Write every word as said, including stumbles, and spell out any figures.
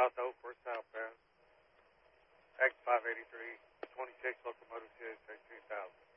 South Oak or southbound. X five eighty-three, twenty-six locomotive C S A two thousand.